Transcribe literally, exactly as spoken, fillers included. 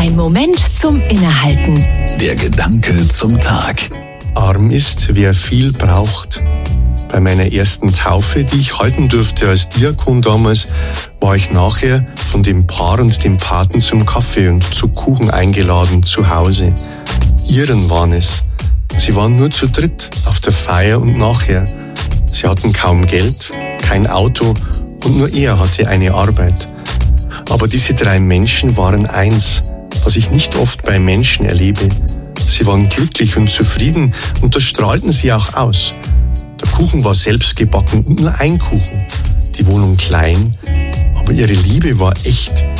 Ein Moment zum Innehalten. Der Gedanke zum Tag. Arm ist, wer viel braucht. Bei meiner ersten Taufe, die ich halten durfte als Diakon damals, war ich nachher von dem Paar und dem Paten zum Kaffee und zu Kuchen eingeladen zu Hause. Iren waren es. Sie waren nur zu dritt auf der Feier und nachher. Sie hatten kaum Geld, kein Auto und nur er hatte eine Arbeit. Aber diese drei Menschen waren eins, was ich nicht oft bei Menschen erlebe. Sie waren glücklich und zufrieden und das strahlten sie auch aus. Der Kuchen war selbst gebacken und nur ein Kuchen. Die Wohnung klein, aber ihre Liebe war echt.